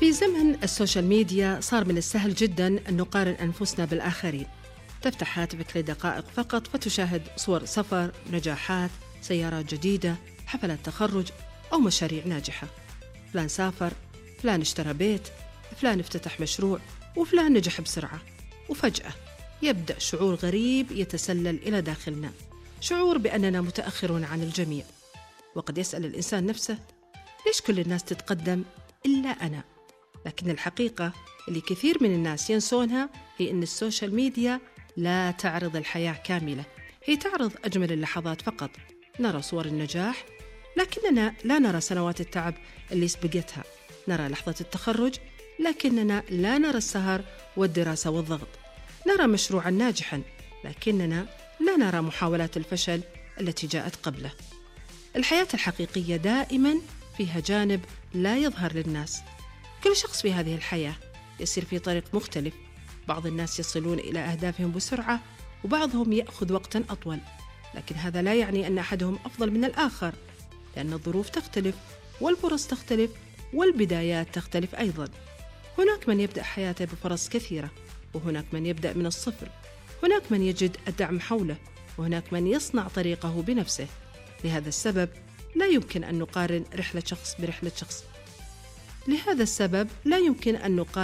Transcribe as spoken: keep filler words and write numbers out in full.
في زمن السوشيال ميديا صار من السهل جدا أن نقارن أنفسنا بالآخرين. تفتح هاتفك لدقائق فقط فتشاهد صور سفر، نجاحات، سيارات جديدة، حفلات تخرج أو مشاريع ناجحة. فلان سافر، فلان اشترى بيت، فلان افتتح مشروع، وفلان نجح بسرعة. وفجأة يبدأ شعور غريب يتسلل إلى داخلنا، شعور بأننا متأخرون عن الجميع. وقد يسأل الإنسان نفسه: ليش كل الناس تتقدم إلا أنا؟ لكن الحقيقة اللي كثير من الناس ينسونها هي أن السوشيال ميديا لا تعرض الحياة كاملة، هي تعرض أجمل اللحظات فقط. نرى صور النجاح لكننا لا نرى سنوات التعب اللي سبقتها، نرى لحظة التخرج لكننا لا نرى السهر والدراسة والضغط، نرى مشروعا ناجحا لكننا لا نرى محاولات الفشل التي جاءت قبله. الحياة الحقيقية دائما فيها جانب لا يظهر للناس. كل شخص في هذه الحياة يسير في طريق مختلف، بعض الناس يصلون إلى أهدافهم بسرعة وبعضهم يأخذ وقتا أطول، لكن هذا لا يعني أن أحدهم أفضل من الآخر، لأن الظروف تختلف والفرص تختلف والبدايات تختلف أيضا. هناك من يبدأ حياته بفرص كثيرة، وهناك من يبدأ من الصفر، هناك من يجد الدعم حوله، وهناك من يصنع طريقه بنفسه. لهذا السبب لا يمكن أن نقارن رحلة شخص برحلة شخص. لهذا السبب لا يمكن أن نقارن